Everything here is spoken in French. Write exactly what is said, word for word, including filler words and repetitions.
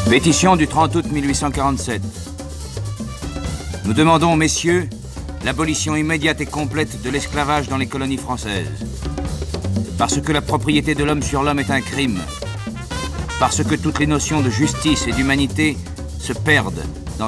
Pétition du trente août mille huit cent quarante-sept. Nous demandons, messieurs, l'abolition immédiate et complète de l'esclavage dans les colonies françaises. Parce que la propriété de l'homme sur l'homme est un crime. Parce que toutes les notions de justice et d'humanité se perdent